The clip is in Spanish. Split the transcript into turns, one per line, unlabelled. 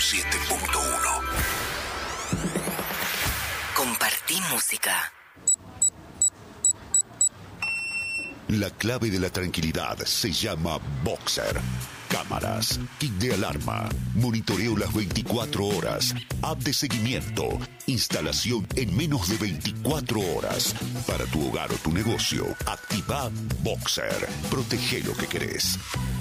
107.1.
Compartí música.
La clave de la tranquilidad se llama Boxer. Cámaras, kit de alarma, monitoreo las 24 horas, app de seguimiento, instalación en menos de 24 horas. Para tu hogar o tu negocio, activa Boxer. Protege lo que querés.